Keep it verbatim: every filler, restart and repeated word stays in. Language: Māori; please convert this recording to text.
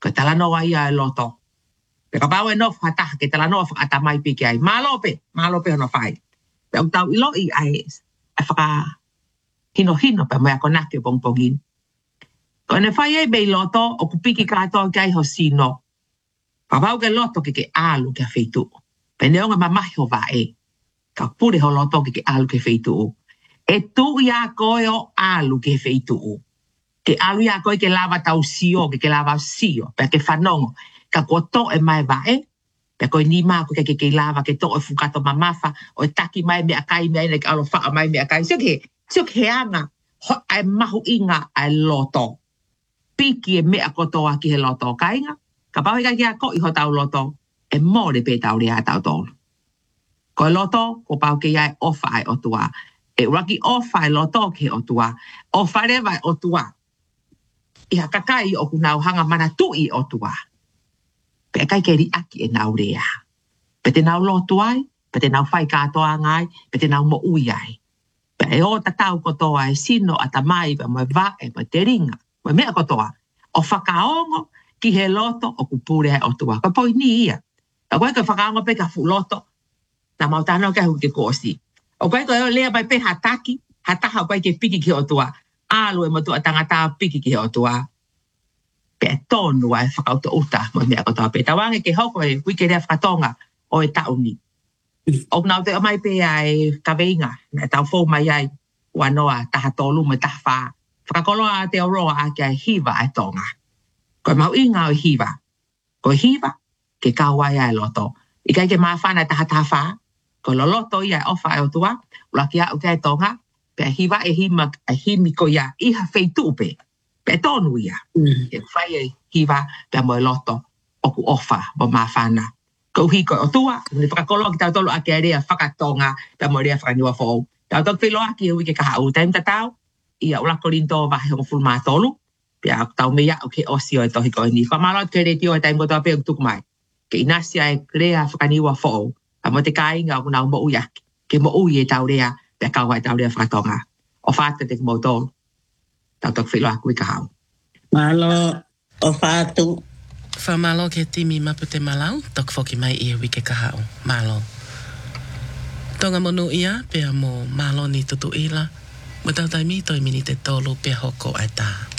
Ko tala no ai ai loto. Pe ka bawe no fata ke tala no fa ata mai piki ai. Malope, malope no fai. Pe o tau ilo i ai ai whaka hino hino pe mea konake pong pongin. Ko ne fai ai bei loto o kupiki katoa ki ai ho sino. Pa bau ke loto ke ke alu ke feitu. Pe neonga mamahi ho vae. Ka pure ho loto ke ke alu ke feitu. E tu ia koe o alu ke feitu. Ke alu ia koe ke lava tau sio, ke ke lava sio. Pe ke whanongo. Ka kua to e mai vae. Pe koe ni maa koe ke ke lava ke to e fukato mamafa. O e taki mai mea kai mea ina ke alo wha mai mea kai. Sio ke, sio ke anga. Ho ai mahu inga ai loto. Piki e mea kotoa ki he loto kainga. Ka pau ika kia ko i ho tau loto. E mōre pe tau rea tau tolu. Ko loto, ko pau ke iai ofa ai otua. E raki ofa ai loto ke otua. Ofa rewa otua. Iha kakai o ku nau hanga mana tui otua. Pe kai ke ri aki e nau rea. Pe te nau loto ai, pe te nau whai katoa ngai, pe te nau mo ui ai. Pe e o tatau kotoa e sino ata mai pe mo va e mo te ringa. Mo mea kotoa. O whakaongo ki he loto o ku pure ai otua. Ko poi ni ia. O koe koe whakaongo pe ka fu loto. Na mautano ke hu ke kōsi. O koe koe lea pai pe hataki. Hataha koe ke piki ki otua. Alu e motu a tangata piki ki otua. Pe e tonu ai whakauta uta. Mo mea kotoa pe. Tawange ke hoko e wike rea whakatonga o e tauni. O nau te o mai pe ai kaweinga. Na tau fō mai ai. Wanoa taha tolu me taha wha. Whakakoloa te oroa a kia hiva ai tonga. Koe mau inga o hiva. Koe hiva ke kawai ai loto. I kai ke maa whana taha taha wha. Ko lo loto ia ofa ai otua. Ulaki a uke ai tonga. Pe hiva e hima e himi ko ia iha feitu pe. Pe tonu ia. Ke whai e hiva pe mo e loto. Oku ofa mo maa whana. Ko hiko otua. Ni whakakoloa ki tau tolu a kia rea whakatonga. Pe mo rea whakaniwa whou. Tau tok whiloa ki hui ke kaha u. Taim tatau. Ia ulako rinto vahe hongo fulma tolu. Pia tau mea o ke osio e tohi koe ni. Whamalot ke re tio e taim kotoa pe o tuku mai. Ke inasia e rea whakaniwa whou. A mo te kāinga o kuna mo uia. Ke mo ui e tau rea. Pia kaua e tau rea whakatonga. O whātua te mo tolu. Tau tok whiloa kui kahau. Malo o whātu. Whamalo ke timi mapu te malau. Tok whoki mai ia wike kahau. Malo. Tonga monu ia. Pia mo malo ni tutu ila. Matau tai mi toi mini te tolu pe hoko ai tā.